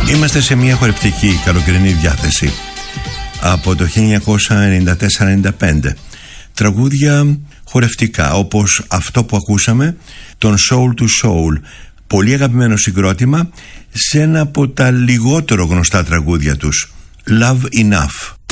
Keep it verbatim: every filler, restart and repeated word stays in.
Είμαστε σε μια χορευτική καλοκαιρινή διάθεση από το χίλια εννιακόσια ενενήντα τέσσερα ενενήντα πέντε. Τραγούδια χορευτικά όπως αυτό που ακούσαμε, τον Soul to Soul, πολύ αγαπημένο συγκρότημα σε ένα από τα λιγότερο γνωστά τραγούδια τους, Love Enough.